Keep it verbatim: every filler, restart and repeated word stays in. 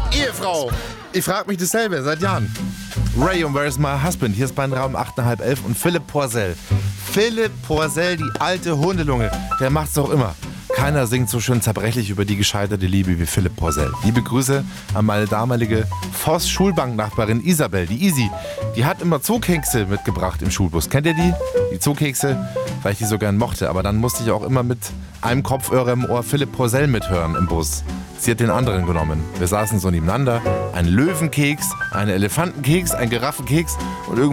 Ehefrau. Ich frage mich dasselbe seit Jahren. Ray und Where's My Husband? Hier ist bei Raum acht nach halb elf und Philipp Poisel. Philipp Poisel, die alte Hundelunge, der macht's doch immer. Keiner singt so schön zerbrechlich über die gescheiterte Liebe wie Philipp Poisel. Liebe Grüße an meine damalige Voss-Schulbanknachbarin Isabel, die Isi. Die hat immer Zookekse mitgebracht im Schulbus. Kennt ihr die? Die Zookekse, weil ich die so gern mochte. Aber dann musste ich auch immer mit einem Kopfhörer im Ohr Philipp Poisel mithören im Bus. Sie hat den anderen genommen. Wir saßen so nebeneinander. Ein Löwenkeks, ein Elefantenkeks, ein Giraffenkeks und irgendwie